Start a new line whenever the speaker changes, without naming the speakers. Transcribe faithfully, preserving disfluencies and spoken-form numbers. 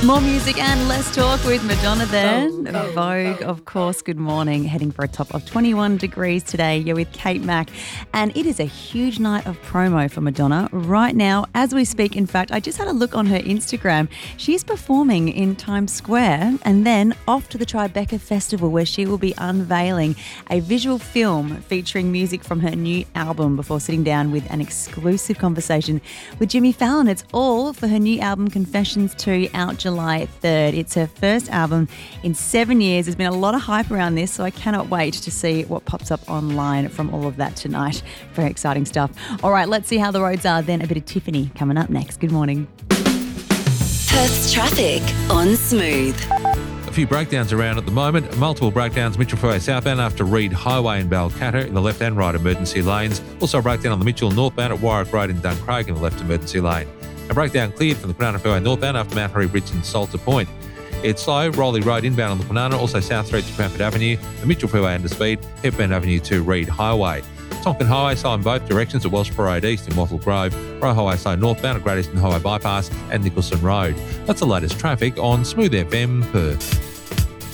More music and less talk with Madonna then. Vogue, of course, good morning. Heading for a top of twenty-one degrees today. You're with Kate Mack. And it is a huge night of promo for Madonna right now as we speak. In fact, I just had a look on her Instagram. She's performing in Times Square and then off to the Tribeca Festival where she will be unveiling a visual film featuring music from her new album before sitting down with an exclusive conversation with Jimmy Fallon. It's all for her new album Confessions two, out July third. It's her first album in seven years. There's been a lot of hype around this, so I cannot wait to see what pops up online from all of that tonight. Very exciting stuff. All right, let's see how the roads are. Then a bit of Tiffany coming up next. Good morning.
Perth's traffic on Smooth.
A few breakdowns around at the moment. Multiple breakdowns Mitchell Freeway southbound after Reed Highway in Balcatta in the left and right emergency lanes. Also a breakdown on the Mitchell northbound at Warwick Road in Duncraig in the left emergency lane. A breakdown cleared from the Kwinana Freeway northbound after Mount Harry Bridge and Salter Point. It's slow, Rowley Road inbound on the Kwinana, also South Street to Cranford Avenue, the Mitchell Freeway under speed, Hepburn Avenue to Reed Highway. Tonkin Highway slow in both directions at Wellsborough Road East in Wattle Grove, Roe Highway slow northbound at Great Eastern Highway Bypass and Nicholson Road. That's the latest traffic on Smooth F M Perth.